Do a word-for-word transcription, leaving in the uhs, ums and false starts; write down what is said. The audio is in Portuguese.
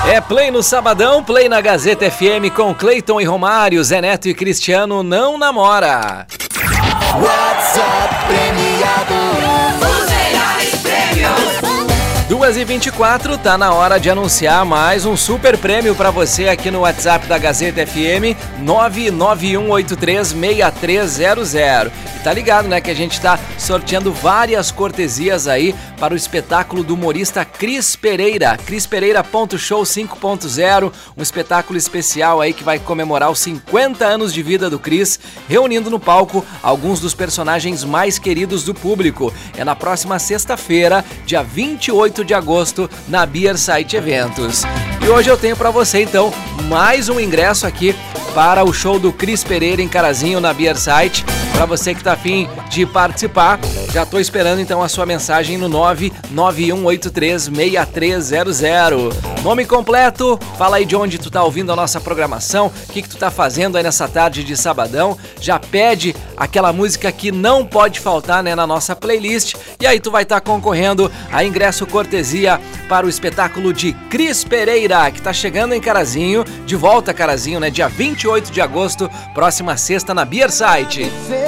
É play no sabadão, play na Gazeta F M com Cleiton e Romário, Zé Neto e Cristiano não namora. WhatsApp premiado, os reais prêmios. duas e vinte e quatro, tá na hora de anunciar mais um super prêmio pra você aqui no WhatsApp da Gazeta F M, nove nove um oito três seis três zero zero. E tá ligado, né, que a gente tá sorteando várias cortesias aí para o espetáculo do humorista Cris Pereira, Cris Pereira ponto show cinco ponto zero, um espetáculo especial aí que vai comemorar os cinquenta anos de vida do Cris, reunindo no palco alguns dos personagens mais queridos do público. É na próxima sexta-feira, dia vinte e oito de agosto, na Beer Site Eventos. E hoje eu tenho pra você, então, mais um ingresso aqui para o show do Cris Pereira em Carazinho, na Beer Site. Pra você que tá afim de participar, já tô esperando então a sua mensagem no nove nove um oito três seis três zero zero. Nome completo, fala aí de onde tu tá ouvindo a nossa programação, o que que tu tá fazendo aí nessa tarde de sabadão, já pede aquela música que não pode faltar, né, na nossa playlist, e aí tu vai estar tá concorrendo a ingresso cortesia para o espetáculo de Cris Pereira, que tá chegando em Carazinho, de volta a Carazinho, né, dia vinte e oito de agosto, próxima sexta na Beer Site.